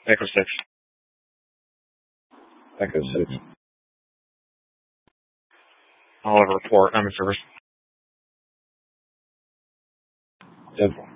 Echo 6. Echo 6. I'll have a report. I'm in service. 10-4.